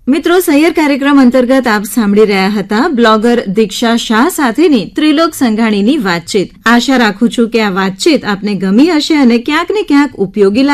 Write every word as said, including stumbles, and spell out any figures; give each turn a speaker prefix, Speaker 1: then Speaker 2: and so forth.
Speaker 1: મિત્રો, સૈયર કાર્યક્રમ અંતર્ગત આપ સાંભળી રહ્યા હતા બ્લોગર દીક્ષા શાહ સાથેની ત્રિલોક સંઘાણીની વાતચીત. આશા રાખું છું કે આ વાતચીત આપને ગમી હશે અને ક્યાંક ને ક્યાંક ઉપયોગી